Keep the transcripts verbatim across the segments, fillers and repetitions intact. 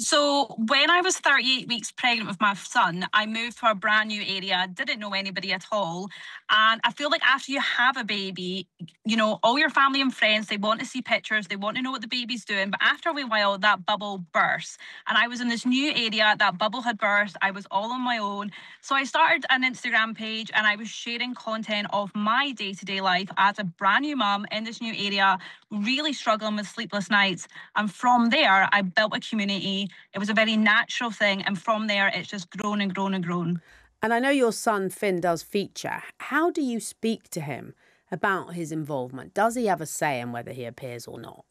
So when I was thirty-eight weeks pregnant with my son, I moved to a brand new area, didn't know anybody at all. And I feel like after you have a baby, you know, all your family and friends, they want to see pictures, they want to know what the baby's doing. But after a wee while, that bubble bursts. And I was in this new area, that bubble had burst. I was all on my own. So I started an Instagram page and I was sharing content of my day-to-day life as a brand new mum in this new area, really struggling with sleepless nights. And from there, I built a community. It was a very natural thing. And from there, it's just grown and grown and grown. And I know your son, Finn, does feature. How do you speak to him about his involvement? Does he have a say in whether he appears or not?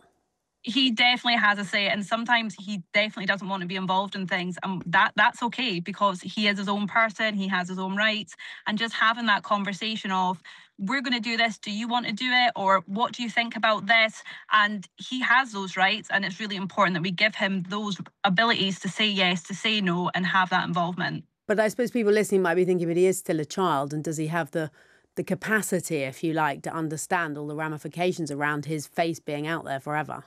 He definitely has a say, and sometimes he definitely doesn't want to be involved in things, and that that's okay, because he is his own person, he has his own rights. And just having that conversation of, we're going to do this, do you want to do it, or what do you think about this? And he has those rights, and it's really important that we give him those abilities to say yes, to say no, and have that involvement. But I suppose people listening might be thinking, but he is still a child, and does he have the the capacity, if you like, to understand all the ramifications around his face being out there forever?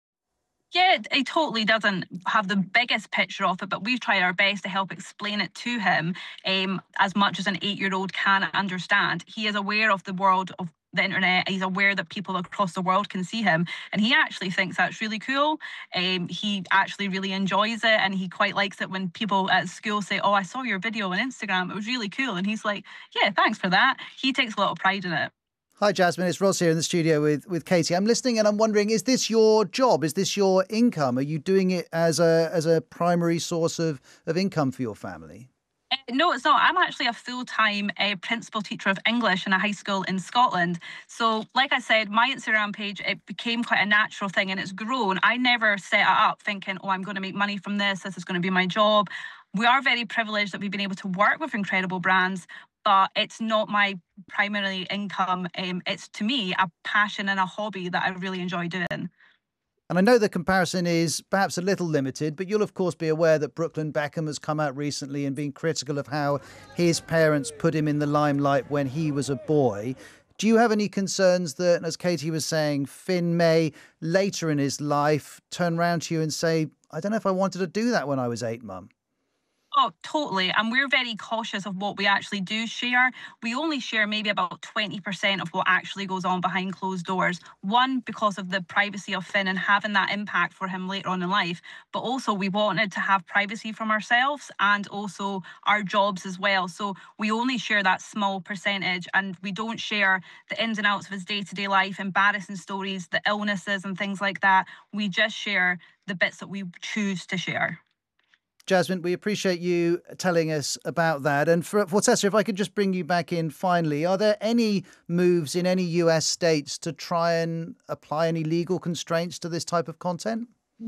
Yeah, he totally doesn't have the biggest picture of it, but we've tried our best to help explain it to him um, as much as an eight-year-old can understand. He is aware of the world of the internet. He's aware that people across the world can see him, and he actually thinks that's really cool. Um, he actually really enjoys it, and he quite likes it when people at school say, oh, I saw your video on Instagram, it was really cool. And he's like, yeah, thanks for that. He takes a lot of pride in it. Hi, Jasmine. It's Roz here in the studio with, with Katie. I'm listening and I'm wondering, is this your job? Is this your income? Are you doing it as a as a primary source of, of income for your family? Uh, no, it's not. I'm actually a full-time uh, principal teacher of English in a high school in Scotland. So, like I said, my Instagram page, it became quite a natural thing, and it's grown. I never set it up thinking, oh, I'm going to make money from this. This is going to be my job. We are very privileged that we've been able to work with incredible brands, but it's not my primary income. Um, it's, to me, a passion and a hobby that I really enjoy doing. And I know the comparison is perhaps a little limited, but you'll of course be aware that Brooklyn Beckham has come out recently and been critical of how his parents put him in the limelight when he was a boy. Do you have any concerns that, as Katie was saying, Finn may later in his life turn round to you and say, I don't know if I wanted to do that when I was eight, Mum? Oh, totally. And we're very cautious of what we actually do share. We only share maybe about twenty percent of what actually goes on behind closed doors. One, because of the privacy of Finn and having that impact for him later on in life. But also we wanted to have privacy from ourselves and also our jobs as well. So we only share that small percentage, and we don't share the ins and outs of his day-to-day life, embarrassing stories, the illnesses and things like that. We just share the bits that we choose to share. Jasmine, we appreciate you telling us about that. And for, for Tessa, if I could just bring you back in finally, are there any moves in any U S states to try and apply any legal constraints to this type of content?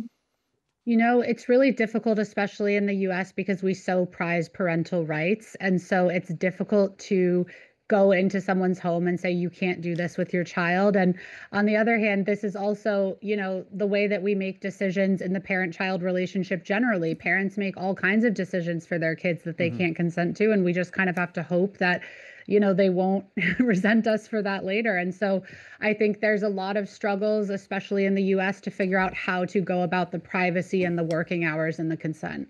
You know, it's really difficult, especially in the U S, because we so prize parental rights. And so it's difficult to go into someone's home and say, you can't do this with your child. And on the other hand, this is also, you know, the way that we make decisions in the parent-child relationship generally. Parents make all kinds of decisions for their kids that they mm-hmm. can't consent to. And we just kind of have to hope that, you know, they won't resent us for that later. And so I think there's a lot of struggles, especially in the U S, to figure out how to go about the privacy and the working hours and the consent.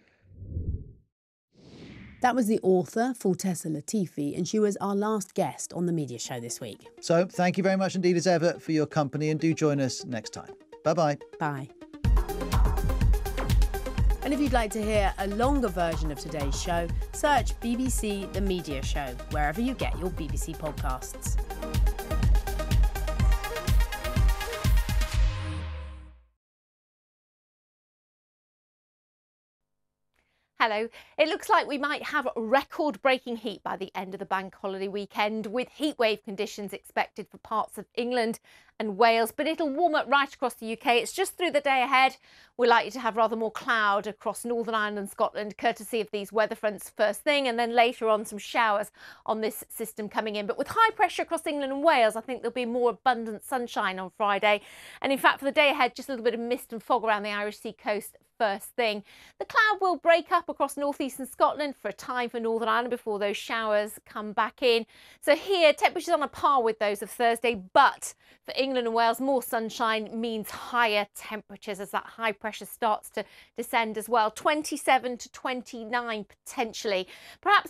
That was the author, Fortessa Latifi, and she was our last guest on the Media Show this week. So thank you very much indeed as ever for your company, and do join us next time. Bye-bye. Bye. And if you'd like to hear a longer version of today's show, search B B C The Media Show wherever you get your B B C podcasts. Hello. It looks like we might have record-breaking heat by the end of the bank holiday weekend, with heatwave conditions expected for parts of England and Wales, but it'll warm up right across the U K. It's just through the day ahead. We're likely to have rather more cloud across Northern Ireland and Scotland, courtesy of these weather fronts first thing, and then later on some showers on this system coming in. But with high pressure across England and Wales, I think there'll be more abundant sunshine on Friday. And in fact, for the day ahead, just a little bit of mist and fog around the Irish Sea coast first thing. The cloud will break up across northeastern Scotland for a time for Northern Ireland before those showers come back in. So here, temperatures on a par with those of Thursday, but for England and Wales, more sunshine means higher temperatures as that high pressure starts to descend as well. twenty-seven to twenty-nine potentially. Perhaps